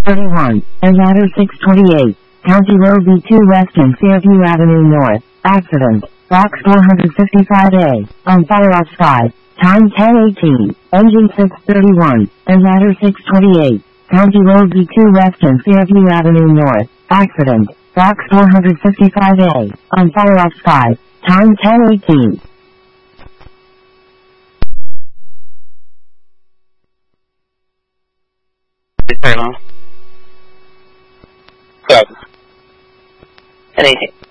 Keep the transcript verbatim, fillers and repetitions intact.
thirty-one, and ladder six twenty-eight, County Road B two West and Fairview Avenue North, accident, box four fifty-five A, on fire off sky, time ten eighteen, engine six thirty-one, and ladder six twenty-eight, County Road B two West and Fairview Avenue North, accident, box four fifty-five A, on fire off sky, time ten eighteen. Seven. Anything.